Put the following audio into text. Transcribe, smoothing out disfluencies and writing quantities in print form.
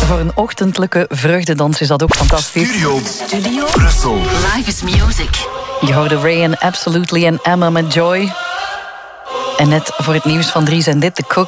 Voor een ochtendelijke vreugdedans is dat ook fantastisch. Studio Brussel. Live is music. Je hoorde Ray en Absolutely en Emma met Joy. En net voor het nieuws van 3 zijn dit de Cook